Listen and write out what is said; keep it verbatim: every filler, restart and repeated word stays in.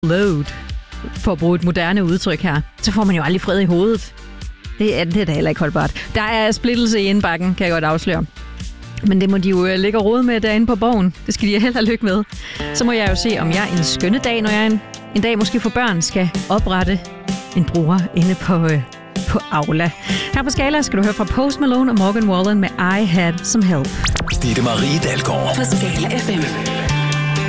load, for at bruge et moderne udtryk her, så får man jo aldrig fred i hovedet. Det er, det er da heller ikke holdbart. Der er splittelse i indbakken, kan jeg godt afsløre. Men det må de jo ligge og rode med derinde på Borgen. Det skal de heller lykke med. Så må jeg jo se, om jeg en skønne dag, når jeg en, en dag måske for børn skal oprette en bruger inde på, øh, på Aula. Her på Skala skal du høre fra Post Malone og Morgan Wallen med I Had Some Help. Ditte Marie Dalgaard På Skala F M.